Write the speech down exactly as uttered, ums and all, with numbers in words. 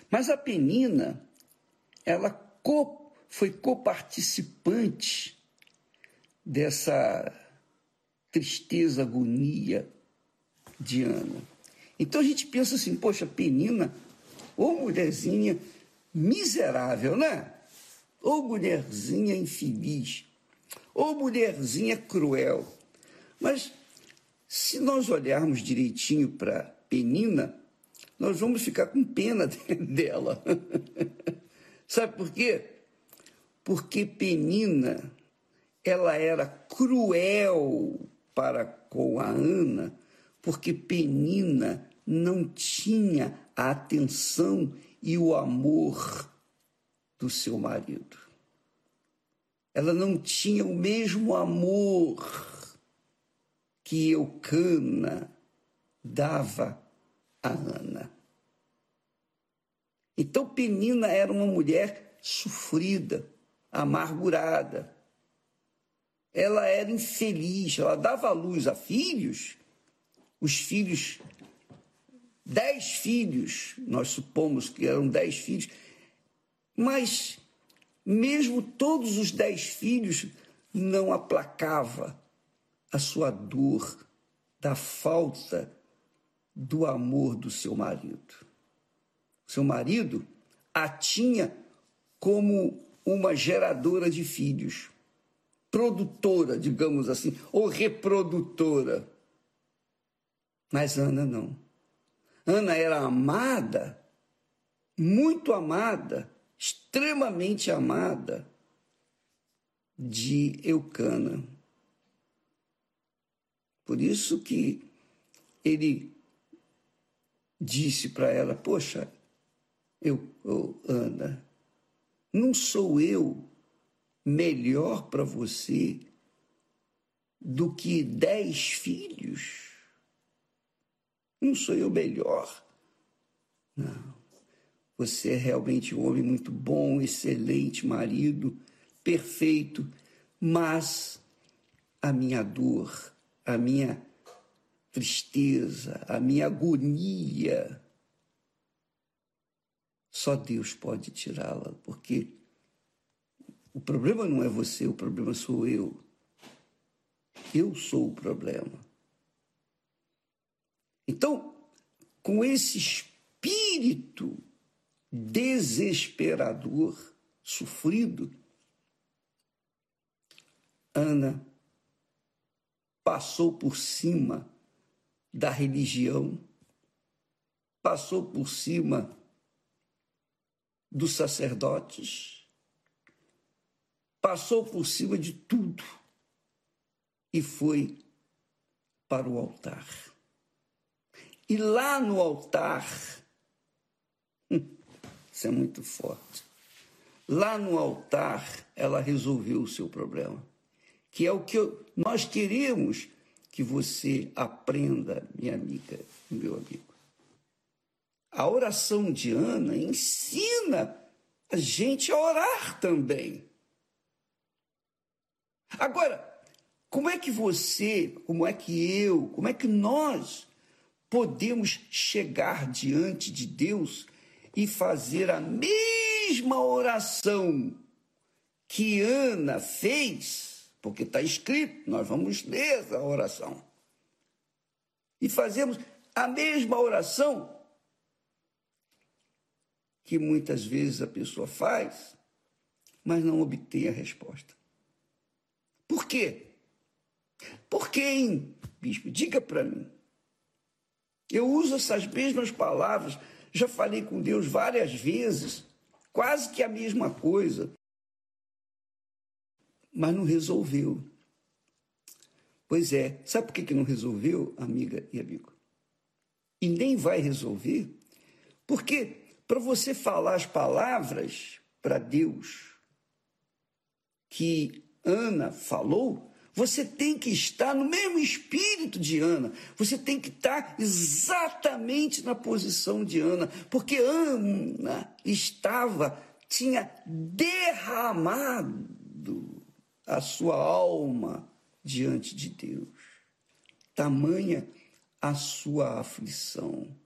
Mas a Penina, ela co, foi coparticipante dessa tristeza, agonia de Ana. Então a gente pensa assim, poxa, Penina, ô mulherzinha miserável, né? Ô mulherzinha infeliz, ô mulherzinha cruel. Mas se nós olharmos direitinho para Penina, nós vamos ficar com pena dela. Sabe por quê? Porque Penina, ela era cruel para com a Ana, porque Penina não tinha a atenção e o amor do seu marido. Ela não tinha o mesmo amor que Eucana dava a Ana. Então Penina era uma mulher sofrida, amargurada. Ela era infeliz, ela dava à luz a filhos, os filhos, dez filhos, nós supomos que eram dez filhos, mas mesmo todos os dez filhos não aplacava a sua dor da falta do amor do seu marido. Seu marido a tinha como uma geradora de filhos, produtora, digamos assim, ou reprodutora. Mas Ana não. Ana era amada, muito amada, extremamente amada de Eucana. Por isso que ele disse para ela, poxa, eu, eu, Ana, não sou eu melhor para você do que dez filhos? Não sou eu melhor? Não. Você é realmente um homem muito bom, excelente marido, perfeito, mas a minha dor, a minha tristeza, a minha agonia, só Deus pode tirá-la, porque o problema não é você, o problema sou eu. Eu sou o problema. Então, com esse espírito desesperador, sofrido, Ana passou por cima da religião, passou por cima dos sacerdotes, passou por cima de tudo e foi para o altar. E lá no altar, isso é muito forte, lá no altar ela resolveu o seu problema, que é o que eu, nós queremos que você aprenda, minha amiga, meu amigo. A oração de Ana ensina a gente a orar também. Agora, como é que você, como é que eu, como é que nós podemos chegar diante de Deus e fazer a mesma oração que Ana fez, porque está escrito, nós vamos ler essa oração, e fazemos a mesma oração que muitas vezes a pessoa faz, mas não obtém a resposta. Por quê? Por quê, hein, bispo? Diga para mim. Eu uso essas mesmas palavras, já falei com Deus várias vezes, quase que a mesma coisa, mas não resolveu. Pois é, sabe por que não resolveu, amiga e amigo? E nem vai resolver, porque para você falar as palavras para Deus que Ana falou, você tem que estar no mesmo espírito de Ana. Você tem que estar exatamente na posição de Ana. Porque Ana estava, tinha derramado a sua alma diante de Deus. Tamanha a sua aflição.